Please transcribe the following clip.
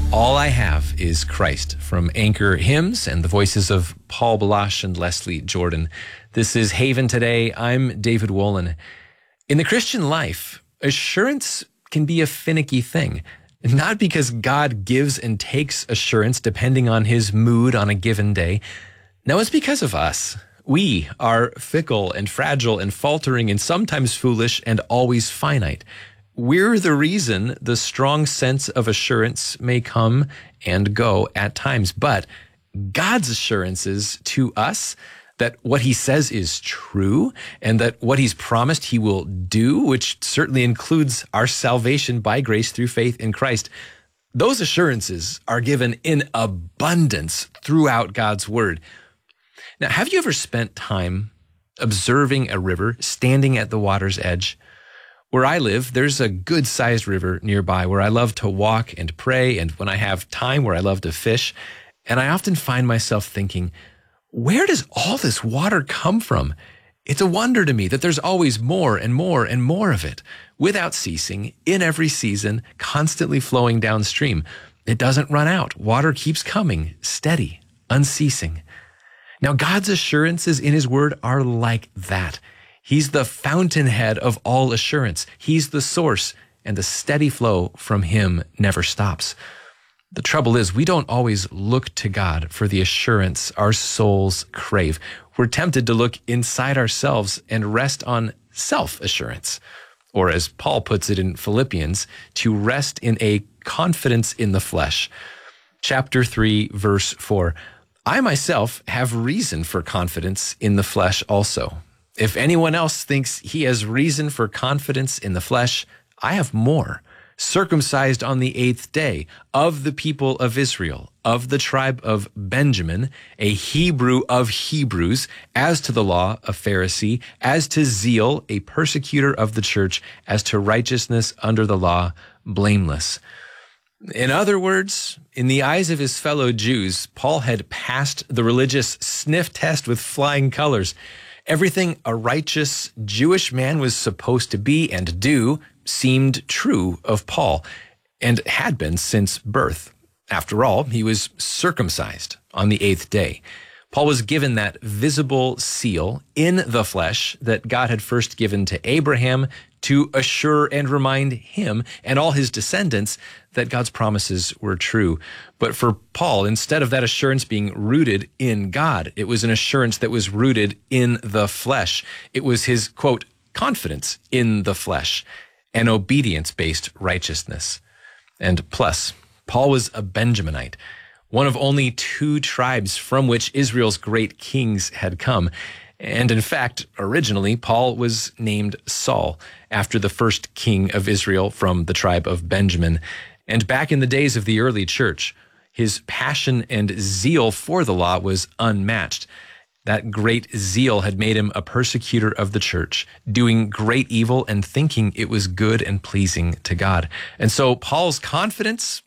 All I Have is Christ from Anchor Hymns and the voices of Paul Balash and Leslie Jordan. This is Haven Today. I'm David Wolin. In the Christian life, assurance can be a finicky thing. Not because God gives and takes assurance depending on his mood on a given day. No, it's because of us. We are fickle and fragile and faltering and sometimes foolish and always finite. We're the reason the strong sense of assurance may come and go at times. But God's assurances to us that what he says is true and that what he's promised he will do, which certainly includes our salvation by grace through faith in Christ, those assurances are given in abundance throughout God's word. Now, have you ever spent time observing a river, standing at the water's edge? Where I live, there's a good-sized river nearby where I love to walk and pray, and when I have time where I love to fish. And I often find myself thinking, where does all this water come from? It's a wonder to me that there's always more and more and more of it, without ceasing, in every season, constantly flowing downstream. It doesn't run out. Water keeps coming, steady, unceasing. Now, God's assurances in his word are like that. He's the fountainhead of all assurance. He's the source, and the steady flow from him never stops. The trouble is, we don't always look to God for the assurance our souls crave. We're tempted to look inside ourselves and rest on self-assurance, or as Paul puts it in Philippians, to rest in a confidence in the flesh. Chapter 3, verse 4, I myself have reason for confidence in the flesh also. If anyone else thinks he has reason for confidence in the flesh, I have more. Circumcised on the 8th day, of the people of Israel, of the tribe of Benjamin, a Hebrew of Hebrews, as to the law, a Pharisee, as to zeal, a persecutor of the church, as to righteousness under the law, blameless. In other words, in the eyes of his fellow Jews, Paul had passed the religious sniff test with flying colors. Everything a righteous Jewish man was supposed to be and do seemed true of Paul and had been since birth. After all, he was circumcised on the 8th day. Paul was given that visible seal in the flesh that God had first given to Abraham to assure and remind him and all his descendants that God's promises were true. But for Paul, instead of that assurance being rooted in God, it was an assurance that was rooted in the flesh. It was his, quote, confidence in the flesh, an obedience-based righteousness. And plus, Paul was a Benjaminite, one of only 2 tribes from which Israel's great kings had come. And in fact, originally, Paul was named Saul after the first king of Israel from the tribe of Benjamin. And back in the days of the early church, his passion and zeal for the law was unmatched. That great zeal had made him a persecutor of the church, doing great evil and thinking it was good and pleasing to God. And so Paul's confidence